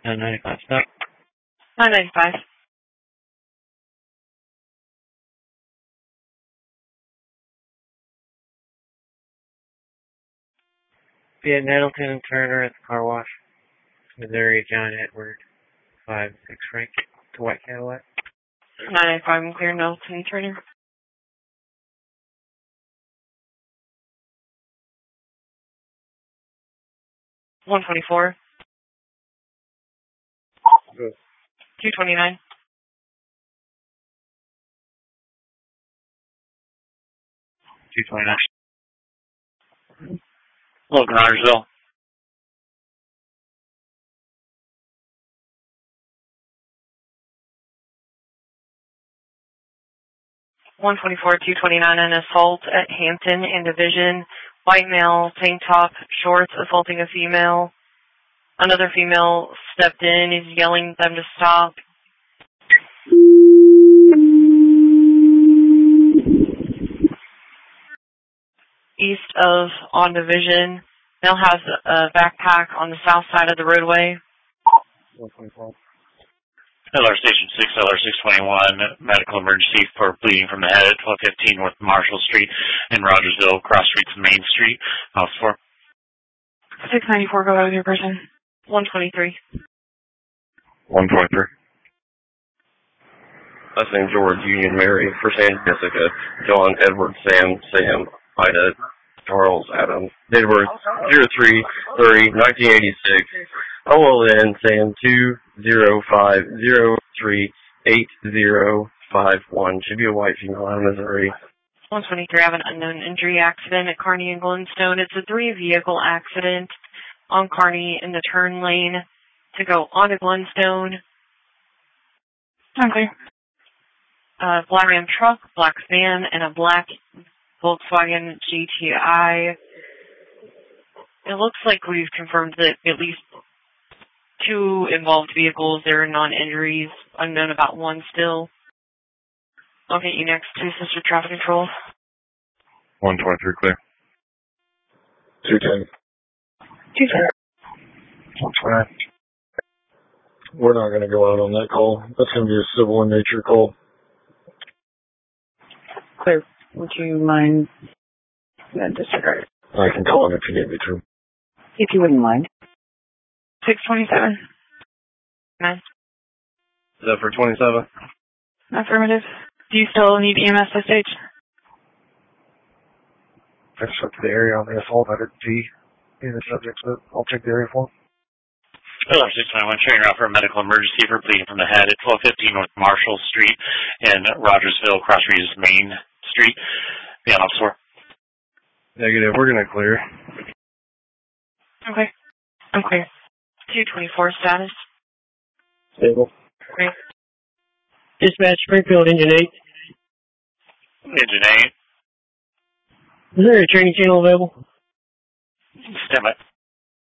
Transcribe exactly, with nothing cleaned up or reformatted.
nine ninety-five, stop. nine ninety-five. Be at Nettleton and Turner at the car wash. Missouri, John Edward, five six Frank, to White Cadillac. nine ninety-five, I'm clear, Nettleton, Turner. one twenty-four. Good. two twenty-nine. two twenty-nine. Logan, Rogersville. one twenty-four, two twenty-nine, an assault at Hampton and Division. White male, tank top, shorts, assaulting a female. Another female stepped in, is yelling at them to stop. East of on Division. Male has a backpack on the south side of the roadway. one twenty-four. L R Station six, L R six twenty-one, medical emergency for bleeding from the head at twelve fifteen North Marshall Street in Rogersville, cross streets Main Street. House four. six ninety-four, go ahead with your person. one twenty-three. one twenty-three. Last name George, Union Mary, first name Jessica, John, Edward, Sam, Sam, Ida, Charles, Adam. Date of birth zero three thirty nineteen eighty-six. O L N Sam two zero five zero three eight zero five one. Should be a white female out of Missouri. one twenty-three, I have an unknown injury accident at Kearney and Glenstone. It's a three-vehicle accident on Kearney in the turn lane to go onto Glenstone. Okay. A black Ram truck, black van, and a black Volkswagen G T I. It looks like we've confirmed that at least two involved vehicles. There are non-injuries. Unknown about one still. I'll get you next to Sister Traffic Control. one twenty-three clear. two ten. two ten. one twenty-nine. We're not going to go out on that call. That's going to be a civil in nature call. Clear. Would you mind uh, disregard? I can call him if you need me to. If you wouldn't mind. six twenty-seven. Nine. Is that for twenty-seven? Affirmative. Do you still need E M S S H? I just went to the area on the assault. I didn't see any of the subjects, but I'll check the area for them. L R six twenty-one, trainer out for a medical emergency for bleeding from the head at twelve fifteen North Marshall Street in Rogersville, Cross Regis Main Street. Be on officer. Negative. We're going to clear. Okay. I'm clear. two twenty-four status. Stable. Great. Dispatch Springfield, Engine eight. Engine eight. Is there a training channel available? Stand by.